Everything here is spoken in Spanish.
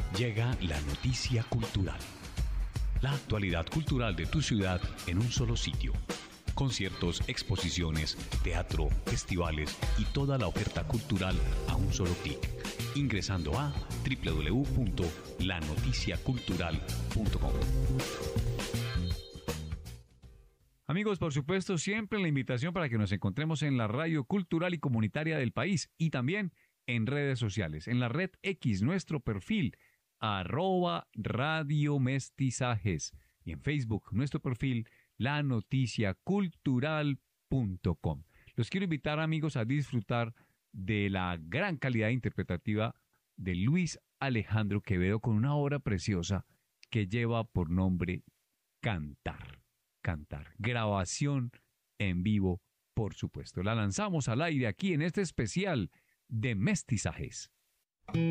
Llega la noticia cultural. La actualidad cultural de tu ciudad en un solo sitio. Conciertos, exposiciones, teatro, festivales y toda la oferta cultural a un solo clic. Ingresando a www.lanoticiacultural.com. Amigos, por supuesto, siempre la invitación para que nos encontremos en la radio cultural y comunitaria del país y también en redes sociales. En la red X, nuestro perfil, @radiomestizajes. Y en Facebook, nuestro perfil, lanoticiacultural.com. Los quiero invitar, amigos, a disfrutar de la gran calidad interpretativa de Luis Alejandro Quevedo con una obra preciosa que lleva por nombre Cantar. Cantar. Grabación en vivo, por supuesto. La lanzamos al aire aquí en este especial de Mestizajes.